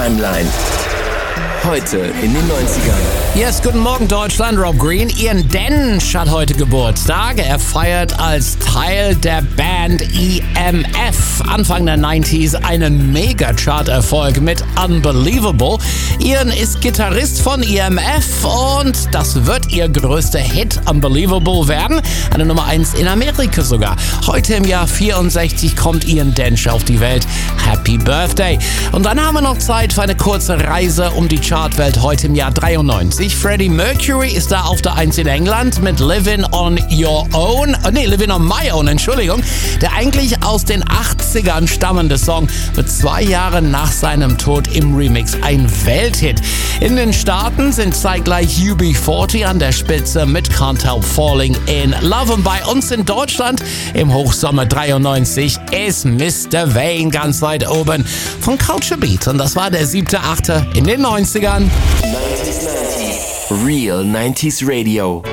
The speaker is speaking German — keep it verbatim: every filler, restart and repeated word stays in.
Timeline. Heute in den neunzigern. Yes, guten Morgen Deutschland, Rob Green. Ian Dench hat heute Geburtstag. Er feiert als Teil der Band E M F Anfang der neunziger einen Mega-Chart-Erfolg mit Unbelievable. Ian ist Gitarrist von E M F und das wird ihr größter Hit, Unbelievable, werden. Eine Nummer eins in Amerika sogar. Heute im Jahr vierundsechzig kommt Ian Dench auf die Welt. Happy Birthday. Und dann haben wir noch Zeit für eine kurze Reise um die Chartwelt heute im Jahr dreiundneunzig. Freddie Mercury ist da auf der eins in England mit Living on Your Own, oh nee, Living on My Own, Entschuldigung. Der eigentlich aus den achtzigern stammende Song wird zwei Jahre nach seinem Tod im Remix ein Welthit. In den Staaten sind zeitgleich U B vierzig an der Spitze mit Can't Help Falling in Love. Und bei uns in Deutschland im Hochsommer dreiundneunzig ist Mister Wayne ganz weit oben von Culture Beat. Und das war der siebte achte in den neunzigern. Real nineties Radio.